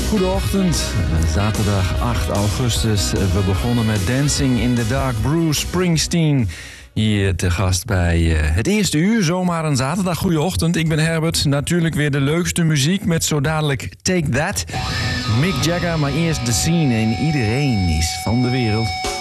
Goedeochtend, zaterdag 8 augustus. We begonnen met Dancing in the Dark. Bruce Springsteen hier te gast bij het eerste uur. Zomaar een zaterdag. Goedeochtend, ik ben Herbert. Natuurlijk weer de leukste muziek met zo dadelijk Take That. Mick Jagger, maar eerst de scene en iedereen is van de wereld.